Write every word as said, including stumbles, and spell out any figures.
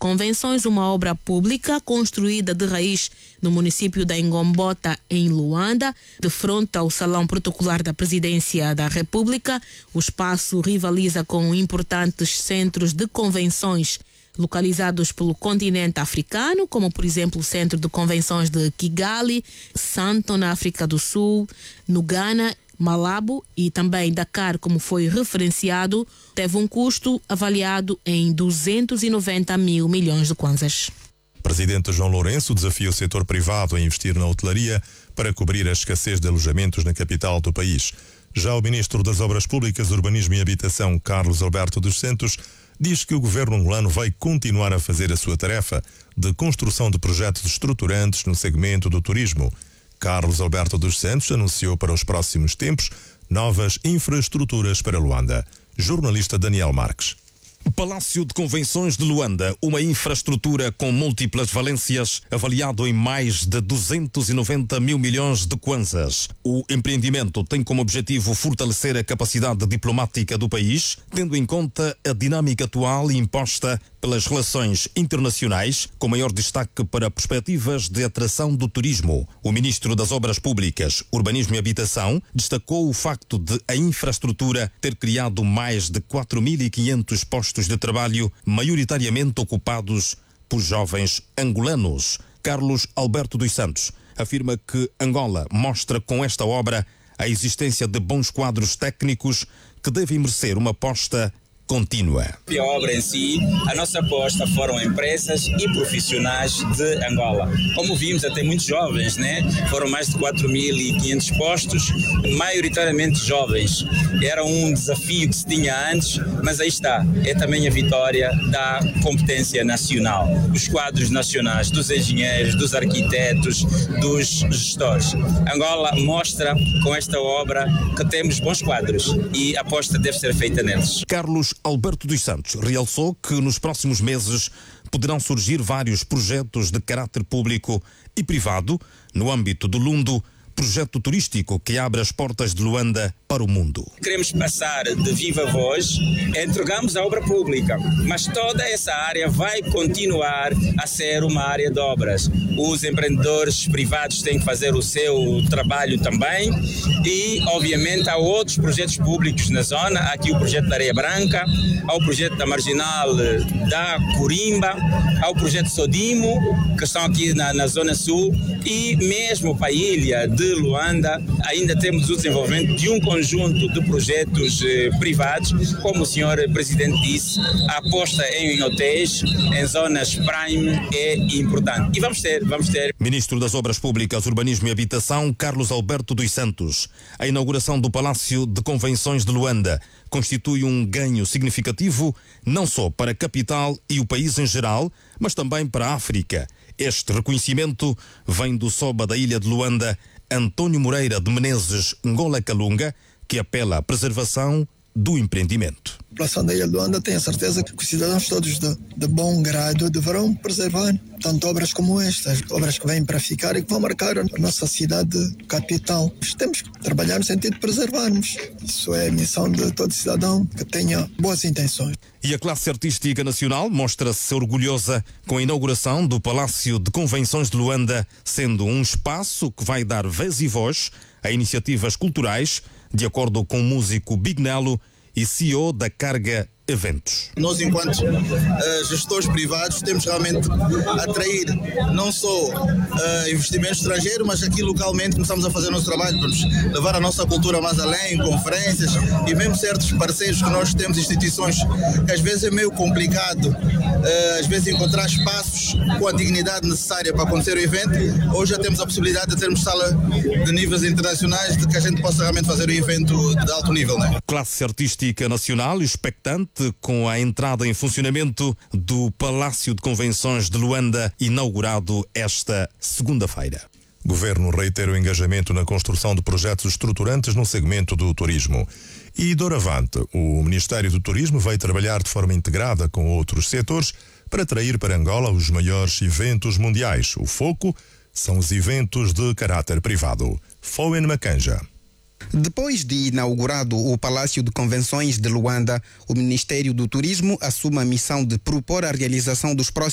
Convenções, uma obra pública construída de raiz no município da Ngombota, em Luanda, de frente ao Salão Protocolar da Presidência da República. O espaço rivaliza com importantes centros de convenções localizados pelo continente africano, como por exemplo o Centro de Convenções de Kigali, Santo na África do Sul, no Ghana, Malabo e também Dakar, como foi referenciado, teve um custo avaliado em duzentos e noventa mil milhões de kwanzas. Presidente João Lourenço desafia o setor privado a investir na hotelaria para cobrir a escassez de alojamentos na capital do país. Já o Ministro das Obras Públicas, Urbanismo e Habitação, Carlos Alberto dos Santos, diz que o governo angolano vai continuar a fazer a sua tarefa de construção de projetos estruturantes no segmento do turismo. Carlos Alberto dos Santos anunciou para os próximos tempos novas infraestruturas para Luanda. Jornalista Daniel Marques. Palácio de Convenções de Luanda, uma infraestrutura com múltiplas valências, avaliado em mais de duzentos e noventa mil milhões de kwanzas. O empreendimento tem como objetivo fortalecer a capacidade diplomática do país, tendo em conta a dinâmica atual imposta pelas relações internacionais, com maior destaque para perspectivas de atração do turismo. O Ministro das Obras Públicas, Urbanismo e Habitação destacou o facto de a infraestrutura ter criado mais de quatro mil e quinhentos postos de trabalho, maioritariamente ocupados por jovens angolanos. Carlos Alberto dos Santos afirma que Angola mostra com esta obra a existência de bons quadros técnicos que devem merecer uma aposta contínua. A obra em si, a nossa aposta foram empresas e profissionais de Angola. Como vimos, até muitos jovens, né? Foram mais de quatro mil e quinhentos postos, maioritariamente jovens. Era um desafio que se tinha antes, mas aí está. É também a vitória da competência nacional. Os quadros nacionais, dos engenheiros, dos arquitetos, dos gestores. Angola mostra com esta obra que temos bons quadros e a aposta deve ser feita neles. Carlos Alberto dos Santos realçou que nos próximos meses poderão surgir vários projetos de caráter público e privado no âmbito do Lundo, projeto turístico que abre as portas de Luanda para o mundo. Queremos passar de viva voz, entregamos a obra pública, mas toda essa área vai continuar a ser uma área de obras. Os empreendedores privados têm que fazer o seu trabalho também e, obviamente, há outros projetos públicos na zona. Há aqui o projeto da Areia Branca, há o projeto da Marginal da Corimba, há o projeto Sodimo, que estão aqui na, na Zona Sul, e mesmo para a ilha de Luanda ainda temos o desenvolvimento de um conjunto de projetos eh, privados. Como o senhor Presidente disse, a aposta em hotéis, em zonas prime é importante. E vamos ter, vamos ter. Ministro das Obras Públicas, Urbanismo e Habitação, Carlos Alberto dos Santos. A inauguração do Palácio de Convenções de Luanda constitui um ganho significativo não só para a capital e o país em geral, mas também para a África. Este reconhecimento vem do Soba da ilha de Luanda, António Moreira de Menezes Ngola Kalunga, que apela à preservação do empreendimento. A população da ilha de Luanda tem a certeza que os cidadãos todos de, de bom grado deverão preservar tanto obras como estas, obras que vêm para ficar e que vão marcar a nossa cidade capital. Temos que trabalhar no sentido de preservarmos. Isso é a missão de todo cidadão que tenha boas intenções. E a classe artística nacional mostra-se orgulhosa com a inauguração do Palácio de Convenções de Luanda, sendo um espaço que vai dar vez e voz a iniciativas culturais, de acordo com o músico Big Nelo e C E O da Carga Eventos. Nós, enquanto uh, gestores privados, temos realmente a atrair não só uh, investimento estrangeiro, mas aqui localmente começamos a fazer o nosso trabalho para nos levar a nossa cultura mais além, conferências e mesmo certos parceiros que nós temos, instituições que às vezes é meio complicado, uh, às vezes encontrar espaços com a dignidade necessária para acontecer o evento. Hoje já temos a possibilidade de termos sala de níveis internacionais, de que a gente possa realmente fazer o evento de alto nível, né? Classe artística nacional expectante com a entrada em funcionamento do Palácio de Convenções de Luanda, inaugurado esta segunda-feira. Governo reitera o engajamento na construção de projetos estruturantes no segmento do turismo. E doravante, o Ministério do Turismo vai trabalhar de forma integrada com outros setores para atrair para Angola os maiores eventos mundiais. O foco são os eventos de caráter privado. Fowen Macanja. Depois de inaugurado o Palácio de Convenções de Luanda, o Ministério do Turismo assume a missão de propor a realização dos próximos